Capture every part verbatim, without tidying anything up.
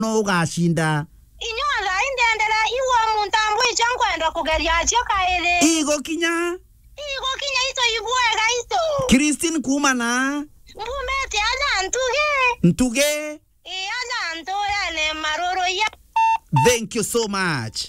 no ugashinda. Inyola indendera iwa muntambo ichangwenda kugeria chokaele. Igo kinya. Igo kinya ito ibwega ito. Christine kumana. Mbumete ala ntuge. Ntuge. E ala ntoya ne maroro ya. Thank you so much.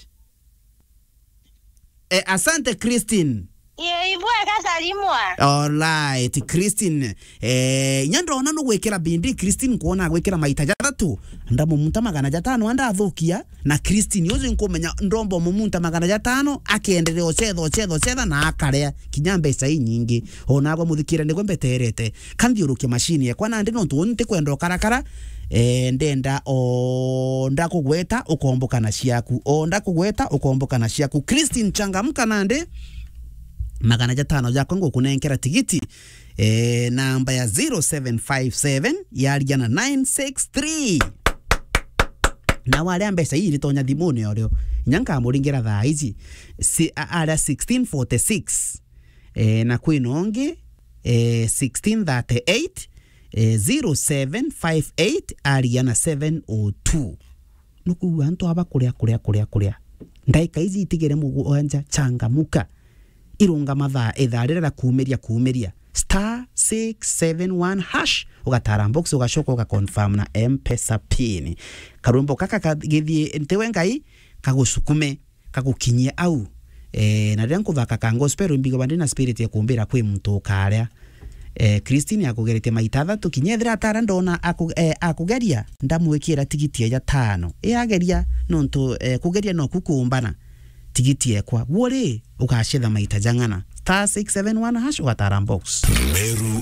Eh, asante Christine. Ye ibwega salimwa. Alright, Christine. Eh, nyandona no gwekera bindi Christine kuona gwekera maita jatatu. Ndamo munta magana jatano anda athukia na Christine yoze nkomenya ndombo mumunta magana jatano akiendelea ocetho ocetho ocetha na akarea kinyambe sai nyingi. Onagwa muthikira ndegwe mbeterete. Kandhiuruke machine yakwa na ndi no ntunte kwenda karakara. Eh, ndenda o ndakugweta ukomboka na ciaku. O ndakugweta ukomboka na ciaku. Christine changamka nande. Magana jatano jako ngo kunenkera tigiti eh, namba ya zero seven five seven yari na nine six three na wale ambesa hii litonya dhimuni oreo nyanka amuringira dhaa hizi si, ala sixteen forty six eh, na kuinongi eh, sixteen thirty-eight eh, zero seven five eight Ariana seven oh two nuku wanto haba kurea kurea kurea kurea ndaika hizi itigere muguanja changamuka irunga mathaa etharira kuumeria kuumeria star six seven one hash ugatara box ugashoka uga confirm na M-Pesa pin karumbo kaka kagithie ntewe ngai kagusukume kagukinyie au eh na ryangu thaka ka gospel mbigo bandi na spirit ya kumbira kwi muntu karia eh Christine akugerete maitatha tukinyethira atara ndona aku, eh, akugeria ndamwikira tigiti ya tano yageria nonto eh, kugeria no kukumbana tigiti ekwa wore ukashitha maita jangana star six seven one hash ugatara box Meru